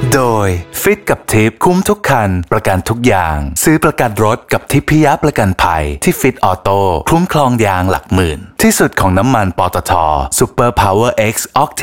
โดยฟิตกับทิปคุ้มทุกคันประกันทุกอย่างซื้อประกันรถกับทิพยประกันภัยที่ฟิตออโต้คุ้มครองยางหลักหมื่นที่สุดของน้ำมันปตท. Super Power X Octane